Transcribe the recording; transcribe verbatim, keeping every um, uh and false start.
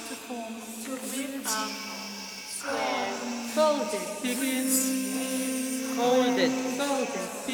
to form to lift up, square, folded, begin. Hold it, fold it,